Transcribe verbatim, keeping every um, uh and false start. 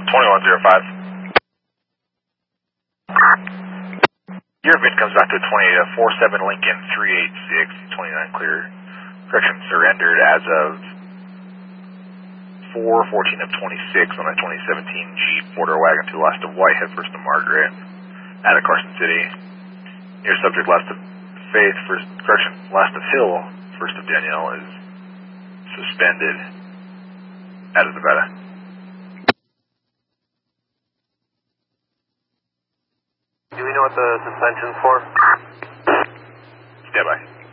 twenty-one oh five. Your VIN comes back to twenty to four seven Lincoln three eight six, twenty-nine clear. Correction surrendered as of four fourteen of twenty-six on a twenty seventeen Jeep border wagon to last of Whitehead, first of Margaret, out of Carson City. Your subject, last of Faith, first, correction, last of Hill, first of Danielle, is suspended out of Nevada. Do we know what the suspension's for? Stand by.